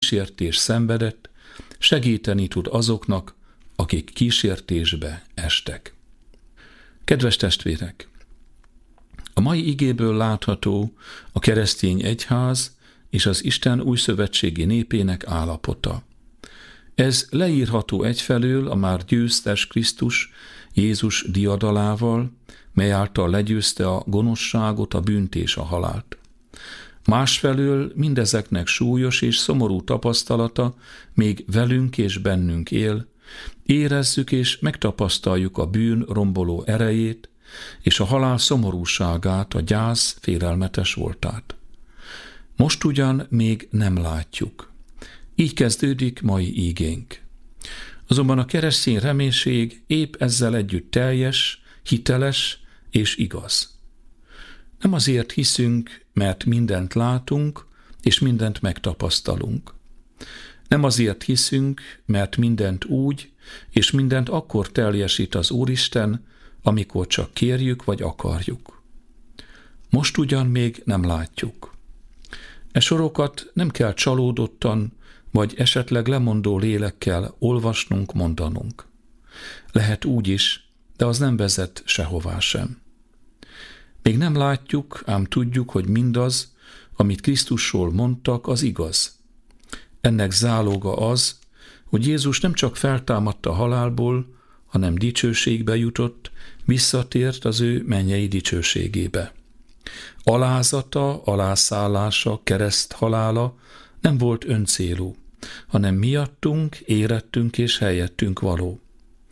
kísértés szenvedett, segíteni tud azoknak, akik kísértésbe estek. Kedves testvérek! A mai igéből látható a keresztény egyház és az Isten újszövetségi népének állapota. Ez leírható egyfelől a már győztes Krisztus Jézus diadalával, mely által legyőzte a gonoszságot, a bűnt és a halált. Másfelől mindezeknek súlyos és szomorú tapasztalata még velünk és bennünk él, érezzük és megtapasztaljuk a bűn romboló erejét, és a halál szomorúságát, a gyász félelmetes voltát. Most ugyan még nem látjuk. Így kezdődik mai ígénk. Azonban a keresztény reménység épp ezzel együtt teljes, hiteles és igaz. Nem azért hiszünk, mert mindent látunk, és mindent megtapasztalunk. Nem azért hiszünk, mert mindent úgy, és mindent akkor teljesít az Úristen, amikor csak kérjük vagy akarjuk. Most ugyan még nem látjuk. E sorokat nem kell csalódottan, vagy esetleg lemondó lélekkel olvasnunk, mondanunk. Lehet úgy is, de az nem vezet sehová sem. Még nem látjuk, ám tudjuk, hogy mindaz, amit Krisztusról mondtak, az igaz. Ennek záloga az, hogy Jézus nem csak feltámadta a halálból, hanem dicsőségbe jutott, visszatért az ő mennyei dicsőségébe. Alázata, alászállása, kereszt-halála nem volt öncélú, hanem miattunk, érettünk és helyettünk való.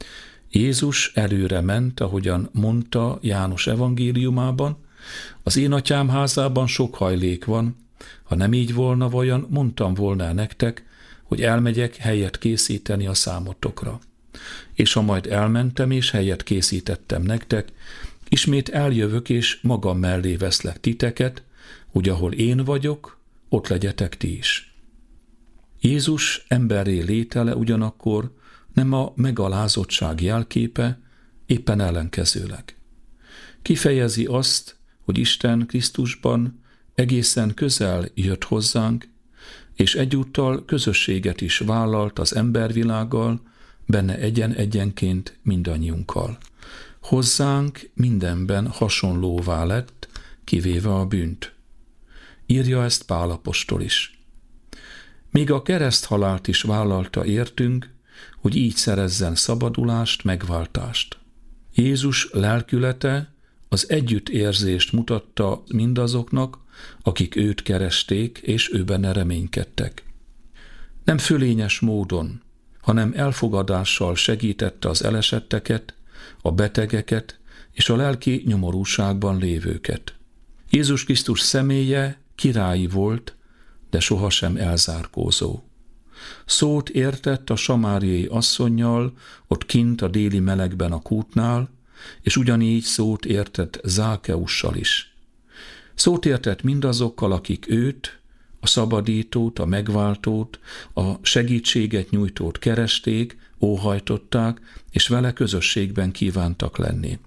Jézus előre ment, ahogyan mondta János evangéliumában, az én atyám házában sok hajlék van, ha nem így volna, vajon mondtam volna nektek, hogy elmegyek helyet készíteni a számotokra. És ha majd elmentem és helyet készítettem nektek, ismét eljövök és magam mellé veszlek titeket, hogy ahol én vagyok, ott legyetek ti is. Jézus emberré létele ugyanakkor nem a megalázottság jelképe, éppen ellenkezőleg. Kifejezi azt, hogy Isten Krisztusban egészen közel jött hozzánk, és egyúttal közösséget is vállalt az embervilággal, benne egyen-egyenként mindannyiunkkal. Hozzánk mindenben hasonlóvá lett, kivéve a bűnt. Írja ezt Pál apostol is. Még a kereszthalált is vállalta értünk, hogy így szerezzen szabadulást, megváltást. Jézus lelkülete az együttérzést mutatta mindazoknak, akik őt keresték, és ő benne reménykedtek. Nem fölényes módon, hanem elfogadással segítette az elesetteket, a betegeket és a lelki nyomorúságban lévőket. Jézus Krisztus személye királyi volt, de sohasem elzárkózó. Szót értett a samáriai asszonnyal, ott kint a déli melegben a kútnál, és ugyanígy szót értett Zákeussal is. Szót értett mindazokkal, akik őt, a szabadítót, a megváltót, a segítséget nyújtót keresték, óhajtották, és vele közösségben kívántak lenni.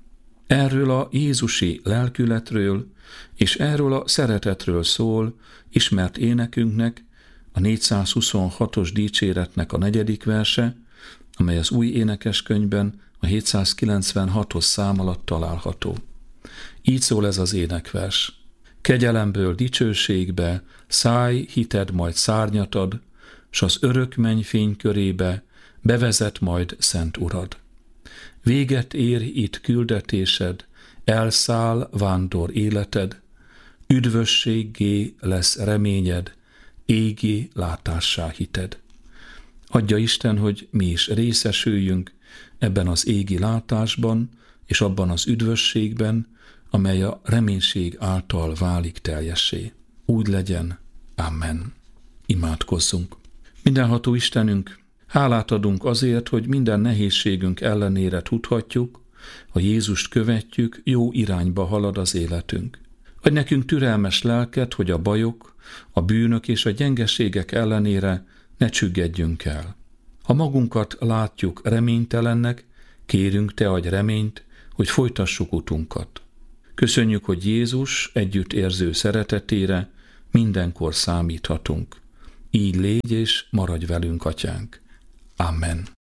Erről a jézusi lelkületről és erről a szeretetről szól ismert énekünknek, a 426-os dicséretnek a 4. verse, amely az új énekeskönyvben a 796-os szám alatt található. Így szól ez az énekvers. Kegyelemből dicsőségbe, szállj, hited majd szárnyat ad, s az örök menny fénykörébe bevezet majd szent Urad. Véget ér itt küldetésed, elszáll vándor életed, üdvösséggé lesz reményed, égi látássá hited. Adja Isten, hogy mi is részesüljünk ebben az égi látásban, és abban az üdvösségben, amely a reménység által válik teljessé. Úgy legyen. Amen. Imádkozzunk. Mindenható Istenünk, hálát adunk azért, hogy minden nehézségünk ellenére tudhatjuk, ha Jézust követjük, jó irányba halad az életünk. Adj nekünk türelmes lelket, hogy a bajok, a bűnök és a gyengeségek ellenére ne csüggedjünk el. Ha magunkat látjuk reménytelennek, kérünk, te adj reményt, hogy folytassuk utunkat. Köszönjük, hogy Jézus együttérző szeretetére mindenkor számíthatunk. Így légy és maradj velünk, Atyánk. Amen.